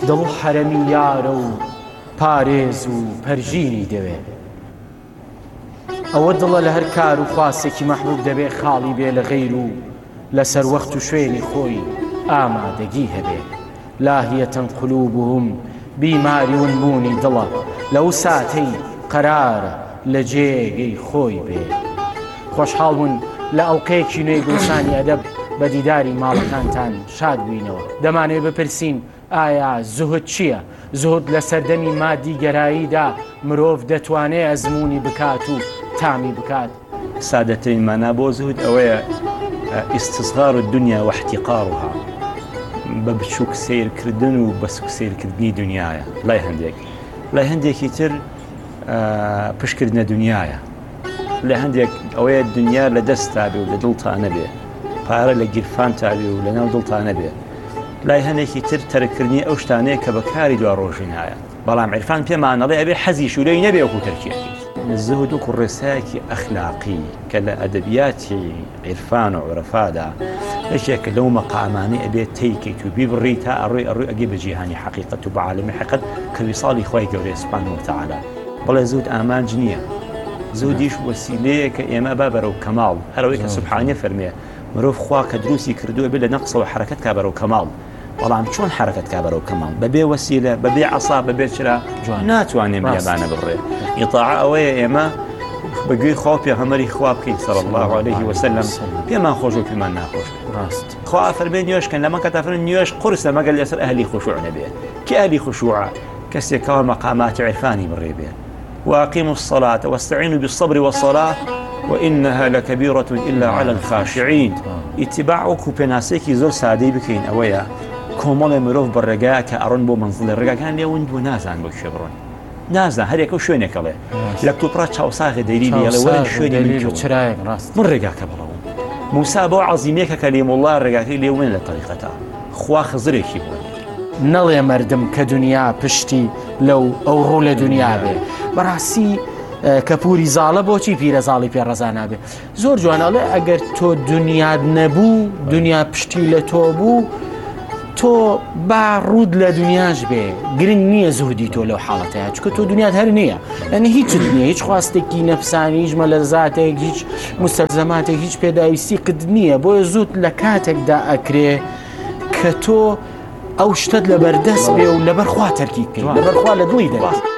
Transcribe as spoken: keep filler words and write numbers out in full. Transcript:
دڵ حەرەمی یارە و پارێز و پەرژینی دەوێ ئەوە دڵە لە هەر کار و خواستێکی مەحبوب دەبێ خاڵی بێ لە غەیر و لەسەر وەخت و شوێنی خۆی ئامادەگی هەبێ لاهیەتەن قولوبهم بیماری ونبوونی دڵە لەو ساتەی قەرارە لە جێگەی خۆی بێ خۆشحاڵ بوون لە ئەڵقەیەکی نوێی گوڵسانی ئەدەب بە دیداری ماڵەکانتان شاد بووینەوە دەمانوێت بپرسین ئایا زوهد چییە؟ زوهد لە سەردەمی مادی گەراییدا مرۆڤ دەتوانێت ئەزمموی بکات و تامی بکات سادەترین مانا بۆ زوهد ئەوەیە ئیستصغار الدنیا واحتقارها بە بچووک سیرکردن و بە سوک سیرکردنی دنیاە لای هەندێک لای هەندێکی تر پشکردنە دنیاە لە هەندێک ئەوەیە دنیا لە دەستا بێ و لە دڵتانە بێ پارە لە گیرفان تاوی و لە ناو دڵتانە بێ لای هەندێکی تر تەرکردنی ئەو شتانەیە کە بەکاری دوا ڕۆژینایە بەڵام عیرفان پێمانەڵێ ئەبێ حەزی شولەی نەبێ وەکو تەرکیەکەی زوهد و کوڕێسایەکی ئەخلاقی کە لە ئەدەبیاتی عیرفان و عورەفادا یەکێکە لەو مەقامانەی ئەبێت تێیکەیت و بیبڕی تا ئەڕۆی ئەڕووی ئەگەی بە جیهانی حەقیقەت و بە عالەمی حەقیقەت کە ویساڵی خۆی گەورەی سوبحانەهو وتەعالا بەڵێ زوهد ئامانج نییە زوهدیش وەسیلەیە کە ئێمە با بەرەو کەماڵ هەرەوەی کە سوبحانێ فەرمێ مرۆڤ خوا کە دروستی کردووە بێ لە نەقسەوە حرەکەت کا بەرەو کەماڵ بەڵام چۆن حرەکەت کا بەرەو کەماڵ بەبێ وەسیلە بەبێ عەسا بەبێ چرا ناتوانێت بیابانە بڕێ ئیطاعە ئەوەیە ئێمە بەگوێی خوا پێغەمبەری خوا بکەین صلی الله علیه وسلم پێمان خۆش و پێمان ناخۆش ڕاست خوا فەرمێ نوێشکەن لەمە کە تا فەرمێ نوێش قورسە مەگەر لەسەر ئەهلی خوشوع نەبێ کە ئەهلی خوشوعە کەسێکەوە مەقاماتی عیرفانی بڕێ بێ وأقيموا الصلاة واستعينوا بالصبر والصلاة وإنها لكبيرة إلا على الخاشعين اتباعك بناسيكي زور سادي بكين أويا كومال مروف بالرجاء كأرون بو منزل الرجاء كان ليوند ونازان بكشبرون نازان هر يكو شوينه كله لكتو برات شاوساغ دليلي يلا وين شوينه من شرايك راست من رجاء كبرون موسى بو عظيمك كلام الله الرجاء اللي وين لطريقته خوا خزرك يبون نەڵێ مردم کە دنیا پشتی لەو ئەو ڕوو لە دنیا بێ بەڕاستی کە پووری زاڵە بۆچی پیرەزاڵی پێڕەزا نابێ زۆر جوانەڵێ ئەگەر تۆ دنیاد نەبوو دنیا پشتی لە تۆ بوو تۆ با ڕوود لە دنیاش بێ گرنگ نییە زوهدی تۆ لەو حاڵەتەیە چکە تۆ دنیات هەر نییە ئەنی هیچ نییە هیچ خواستێکی نەفسانی هیچ مەلەزاتێک هیچ مستەلزەماتێک هیچ پێداویستی قت نییە بۆیە زوود لە کاتێکدا ئەکرێ کە تۆ ئەو شتت لەبەردەست بێ و لەبەر خوا تەرکی بکەیت لەبەر خوا لە دڵی دەبێت